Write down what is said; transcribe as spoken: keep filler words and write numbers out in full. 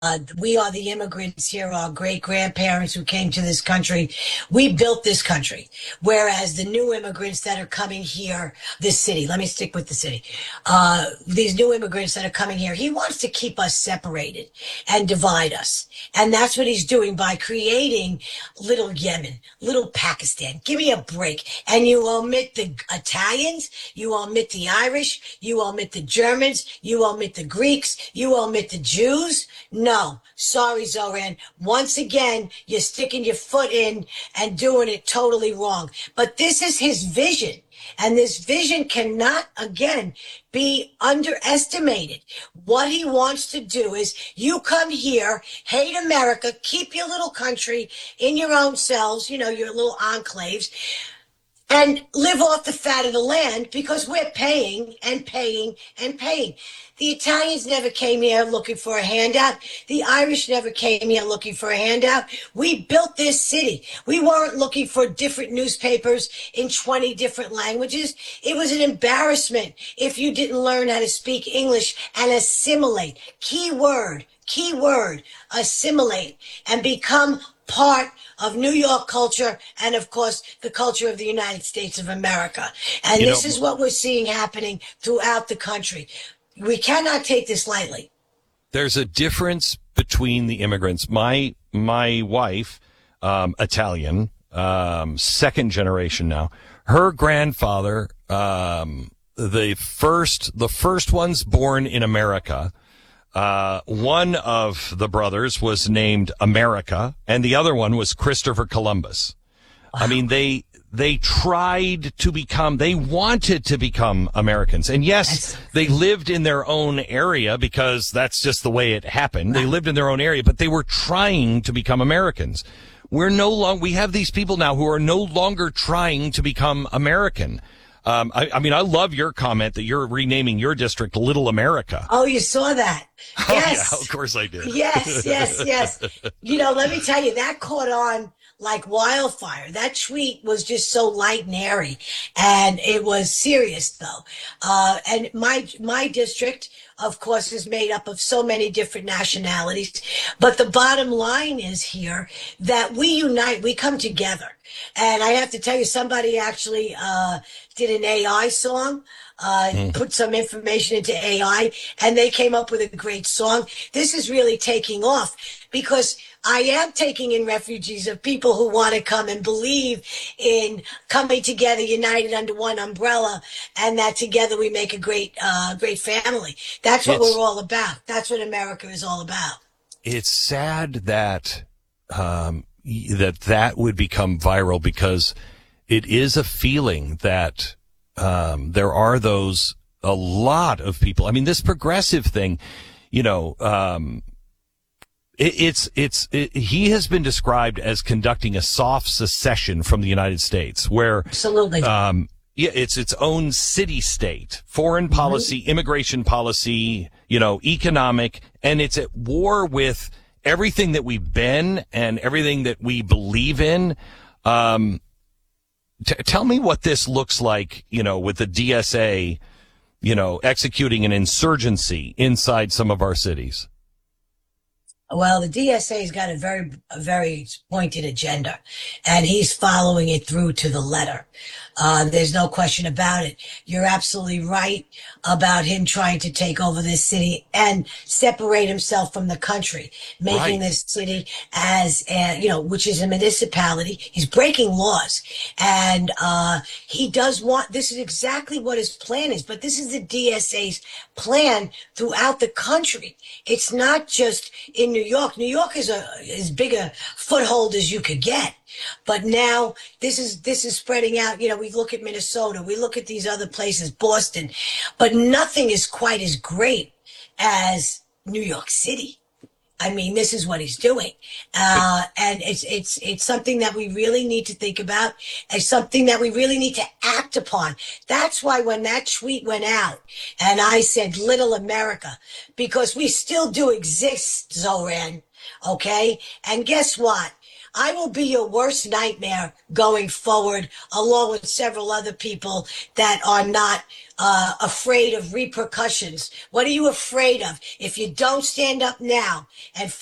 Uh, we are the immigrants here, our great grandparents who came to this country. We built this country. Whereas the new immigrants that are coming here, this city, let me stick with the city, uh, these new immigrants that are coming here, he wants to keep us separated and divide us. And that's what he's doing by creating little Yemen, little Pakistan. Give me a break. And you omit the Italians, you omit the Irish, you omit the Germans, you omit the Greeks, you omit the Jews. No, sorry, Zoran. Once again, you're sticking your foot in and doing it totally wrong. But this is his vision. And this vision cannot, again, be underestimated. What he wants to do is you come here, hate America, keep your little country in your own cells, you know, your little enclaves, and live off the fat of the land because we're paying and paying and paying. The Italians never came here looking for a handout. The Irish never came here looking for a handout. We built this city. We weren't looking for different newspapers in twenty different languages. It was an embarrassment if you didn't learn how to speak English and assimilate. Key word, key word, assimilate and become part of New York culture and, of course, the culture of the United States of America. And You this know, is what we're seeing happening throughout the country. We cannot take this lightly. there's a difference between the immigrants. My my wife, um, Italian, um, second generation now. Her grandfather, um, the first the first ones born in America. Uh, one of the brothers was named America, and the other one was Christopher Columbus. I mean, they they tried to become, they wanted to become Americans. And yes, they lived in their own area because that's just the way it happened. They lived in their own area, but they were trying to become Americans. We're no longer, we have these people now who are no longer trying to become American. Um, I, I mean, I love your comment that you're renaming your district Little America. Oh, you saw that? Oh, Yes. yeah, of course I did. Yes, yes, yes. You know, let me tell you, that caught on like wildfire. That tweet was just so light and airy, and it was serious though. Uh, and my my district, of course, is made up of so many different nationalities. But the bottom line is here that we unite, we come together. And I have to tell you, somebody actually uh, did an A I song, uh, Mm. put some information into A I, and they came up with a great song. This is really taking off because I am taking in refugees of people who want to come and believe in coming together, united under one umbrella, and that together we make a great, uh, great family. That's what It's we're all about. That's what America is all about. it's sad that um, y- that that would become viral because it is a feeling that um, there are those a lot of people. I mean, this progressive thing, you know. Um, It, it's it's it, he has been described as conducting a soft secession from the United States, where Absolutely. um, yeah, it's its own city state, foreign policy, immigration policy, you know, economic, and it's at war with everything that we've been and everything that we believe in. Um, t- tell me what this looks like, you know, with the D S A, you know, executing an insurgency inside some of our cities. Well, the D S A's got a very, a very pointed agenda, and he's following it through to the letter. Uh, there's no question about it. You're absolutely right about him trying to take over this city and separate himself from the country, making Right. this city as, a, you know, which is a municipality. He's breaking laws, and uh, he does want. This is exactly what his plan is. But this is the D S A's plan throughout the country. It's not just in New York. New York is a as big a foothold as you could get. But now this is this is spreading out. You know, we look at Minnesota, we look at these other places, Boston, but nothing is quite as great as New York City. I mean, this is what he's doing, uh, and it's it's it's something that we really need to think about. It's something that we really need to act upon. That's why when that tweet went out, and I said "Little America," because we still do exist, Zoran. Okay, and guess what? I will be your worst nightmare going forward, along with several other people that are not uh, afraid of repercussions. What are you afraid of? If you don't stand up now and